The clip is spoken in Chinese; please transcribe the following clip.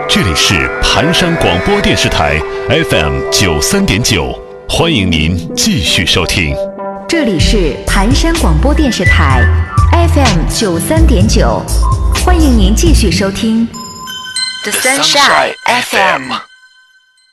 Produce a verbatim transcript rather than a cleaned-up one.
这里是盘山广播电视台 F M 九三点九，欢迎您继续收听。 这里是盘山广播电视台 F M 九三点九，欢迎您继续收听 The Sunshine F M。